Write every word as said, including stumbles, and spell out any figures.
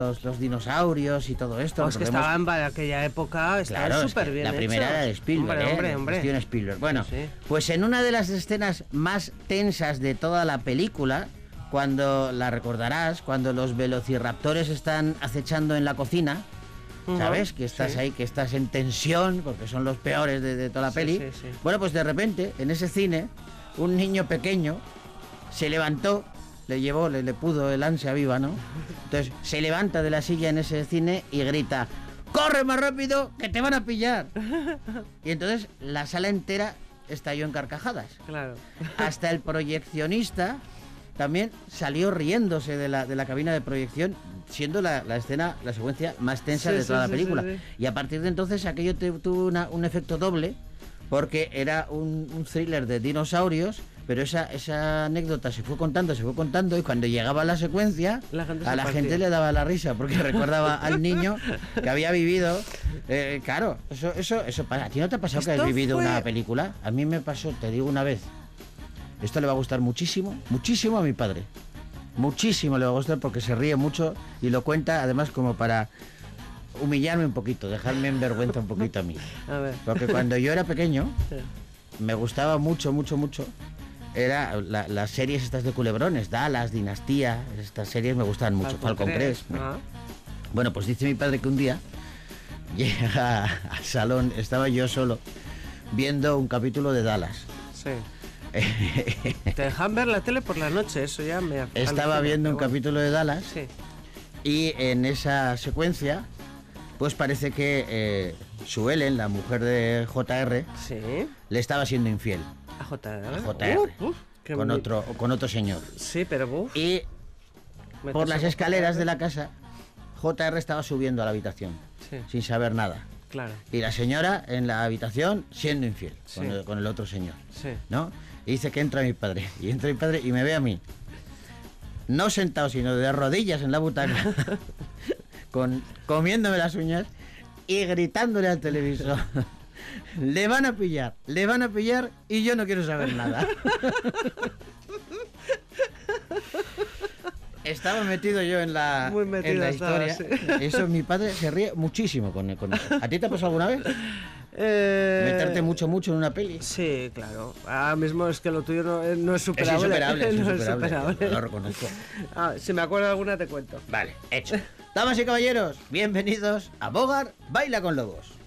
Los, los dinosaurios y todo esto. Pues que estaban para aquella época, estaban claro, súper es que bien la primera hechos. era de Spielberg, Hombre, ¿eh? hombre, hombre. Steven Spielberg. Bueno, Sí, sí. pues en una de las escenas más tensas de toda la película, cuando la recordarás, cuando los velociraptores están acechando en la cocina, ¿sabes? Que estás sí. ahí, que estás en tensión, porque son los peores de, de toda la Sí, peli. sí, sí. Bueno, pues de repente, en ese cine, un niño pequeño se levantó, le llevó, le, le pudo el ansia viva, ¿no? Entonces se levanta de la silla en ese cine y grita: ¡corre más rápido, que te van a pillar! Y entonces la sala entera estalló en carcajadas. Claro. Hasta el proyeccionista también salió riéndose de la, de la cabina de proyección, siendo la, la escena, la secuencia más tensa Sí, de toda sí, la sí, película. sí, sí. Y a partir de entonces aquello te- tuvo una- un efecto doble, porque era un, un thriller de dinosaurios, pero esa, esa anécdota se fue contando, se fue contando, y cuando llegaba la secuencia, La gente a se la partía. gente le daba la risa, porque recordaba al niño que había vivido. eh, claro, eso, eso, eso pasa. ¿A ti no te ha pasado que has Esto vivido fue- una película? A mí me pasó, te digo una vez. Esto le va a gustar muchísimo, muchísimo a mi padre. Muchísimo le va a gustar porque se ríe mucho y lo cuenta además como para humillarme un poquito, dejarme en vergüenza un poquito a mí. A ver. Porque cuando yo era pequeño, Sí. me gustaba mucho, mucho, mucho. Era la- las series estas de culebrones, Dallas, Dinastía, estas series me gustaban mucho. Falcon Crest. Ah. Bueno, pues dice mi padre que un día llega al salón, estaba yo solo, viendo un capítulo de Dallas. Sí. Te dejan ver la tele por la noche, eso ya me Estaba alucina, viendo un pero bueno. capítulo de Dallas. Sí. Y en esa secuencia, pues parece que eh, Sue Ellen, la mujer de J R, Sí. le estaba siendo infiel A J R. a J R Uf, uf, que con me- otro, con otro señor. Sí, pero uf, Y meterse por las con escaleras J R. de la casa, J R estaba subiendo a la habitación, Sí, sin saber nada. claro. Y la señora en la habitación siendo infiel con, Sí. el, con el otro señor, Sí. ¿no? Y dice que entra mi padre. Y entra mi padre y me ve a mí, no sentado, sino de rodillas en la butaca, con, comiéndome las uñas y gritándole al televisor: le van a pillar, le van a pillar y yo no quiero saber nada. Estaba metido yo en la, Muy metido en la estaba, historia. sí. Eso mi padre se ríe muchísimo con, con eso. ¿A ti te ha pasado alguna vez? Eh, Meterte mucho, mucho en una peli. Sí, claro. Ahora mismo es que lo tuyo no, eh, no es Es superable. insuperable, es No insuperable. superable. Lo reconozco. Ah, si me acuerdo de alguna te cuento. Vale, hecho. Damas y caballeros, bienvenidos a Bogart Baila con Lobos.